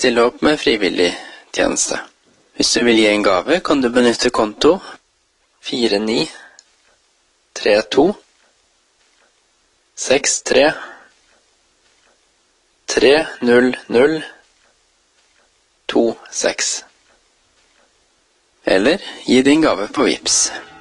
stille opp med frivillig tjeneste. Hvis du vil gi en gave, kan du benytte konto 4932 63 30026. Eller gi din gave på Vipps.